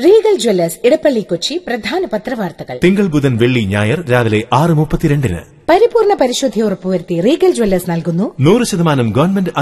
Regal Jewellers Edappally Kochi പ്രധാന പത്രവാർത്തകൾ തിങ്കൾ ബുധൻ വെള്ളി ഞായർ രാവിലെ 6:32. പരിപൂർണ പരിശുദ്ധി ഉറപ്പുവരുത്തി റീഗൽ ജ്വല്ലേഴ്സ് നൽകുന്നു 100% ഗവൺമെന്റ്